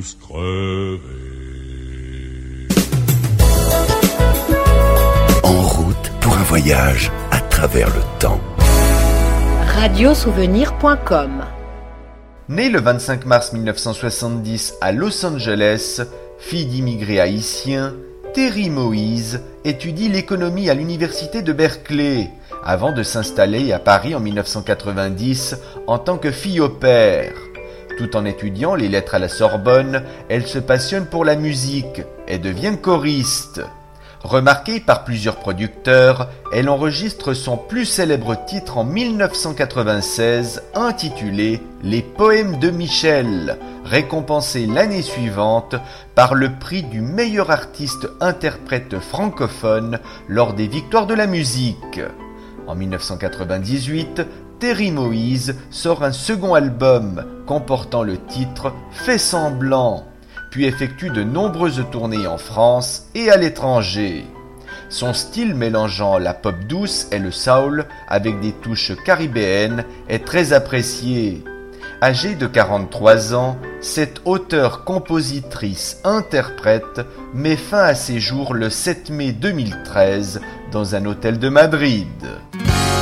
tous crever. En route pour un voyage à travers le temps. Radiosouvenir.com. Née le 25 mars 1970 à Los Angeles, fille d'immigrés haïtiens, Terry Moïse étudie l'économie à l'université de Berkeley, avant de s'installer à Paris en 1990 en tant que fille au pair. Tout en étudiant les lettres à la Sorbonne, elle se passionne pour la musique et devient choriste. Remarquée par plusieurs producteurs, elle enregistre son plus célèbre titre en 1996, intitulé « Les poèmes de Michel », récompensé l'année suivante par le prix du meilleur artiste interprète francophone lors des Victoires de la musique. En 1998, Terry Moïse sort un second album comportant le titre « Fais semblant », puis effectue de nombreuses tournées en France et à l'étranger. Son style mélangeant la pop douce et le soul avec des touches caribéennes est très apprécié. Âgée de 43 ans, cette auteure-compositrice-interprète met fin à ses jours le 7 mai 2013 dans un hôtel de Madrid.